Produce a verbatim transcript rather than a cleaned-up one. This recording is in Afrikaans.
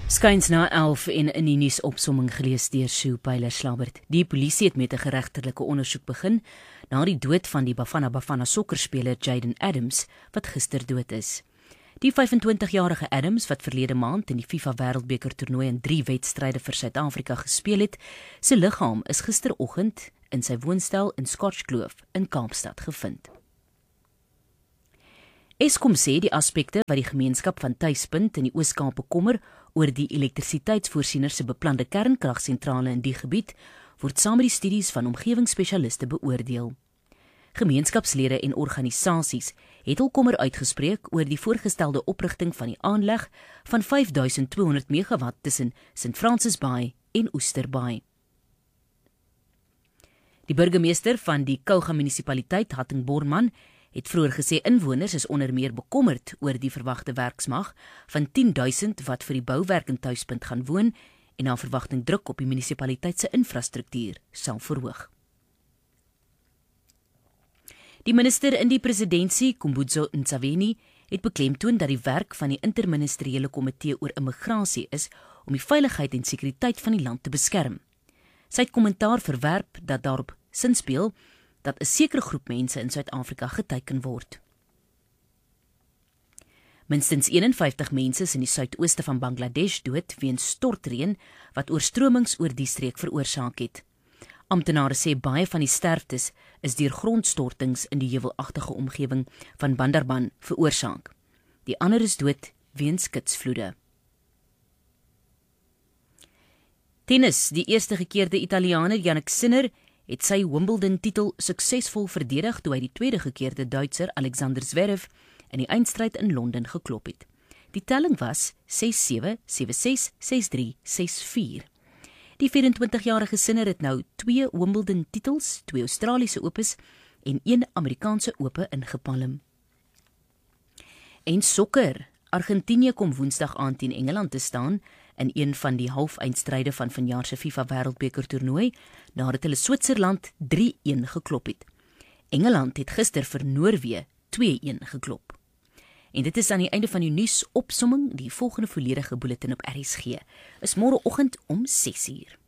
Skuins na elf en in die nuusopsomming gelees deur Sue Pyler-Slabbert. Die polisie het met 'n geregtelike ondersoek begin na die dood van die Bafana Bafana sokkerspeler Jayden Adams, wat gister dood is. Die vyfentwintigjarige Adams, wat verlede maand in die FIFA Wêreldbeker toernooi in drie wedstryde vir Suid-Afrika gespeel het, sy liggaam is gisteroggend in sy woonstel in Scotchkloof in Kaapstad gevind. Eskom sê die aspekte wat die gemeenskap van Tuispunt in die Oos-Kaap bekommer oor die elektrisiteitsvoorsiener se beplande kernkragsentrale in die gebied, word saam met die studies van omgewingsspesialiste beoordeel. Gemeenskapslede en organisasies het hul kommer uitgespreek oor die voorgestelde oprigting van die aanleg van vyf duisend tweehonderd megawatt tussen Saint Francis Bay en Oester Bay. Die burgemeester van die Kouga munisipaliteit, Hatting Borman, het vroeër gesê inwoners is onder meer bekommerd oor die verwagte werksmag van tien duisend wat vir die bouwerk in Tuispunt gaan woon en na verwagting druk op die munisipaliteit se infrastruktuur sal verhoog. Die minister in die presidentsie, Khumbudzo Ntshavheni, het beklemtoon dat die werk van die interministeriële komitee oor immigrasie is om die veiligheid en sekuriteit van die land te beskerm. Sy het kommentaar verwerp dat daarop sinspeel dat 'n sekere groep mense in Suid-Afrika geteiken word. Minstens eenenvyftig mense is in die suidooste van Bangladesh dood weens stortreën wat oorstromings oor die streek veroorsaak het. Amptenare sê baie van die sterftes is deur grondstortings in die heuwelagtige omgewing van Bandarban veroorsaak. Die ander is dood weens kitsvloede. Tennis, die eerste gekeerde Italianer Jannik Sinner het sy Wimbledon-titel suksesvol verdedig toe hy die tweede gekeerde Duitser Alexander Zverev in die eindstryd in Londen geklop het. Die telling was ses sewe, sewe ses, ses drie, ses vier. Die vyf-en-twintigjarige Sinner het nou twee Wimbledon-titels, twee Australiese Opes en een Amerikaanse Ope ingepalm. En sokker, Argentinië kom Woensdag aand teen Engeland te staan in een van die halfeindstryde van vanjaar se FIFA Wêreldbeker toernooi, nadat hulle Switserland drie-een geklop het. Engeland het gister vir Noorwe twee-een geklop. En dit is aan die einde van die nuusopsomming. Die volgende volledige bulletin op R S G is môreoggend om ses uur.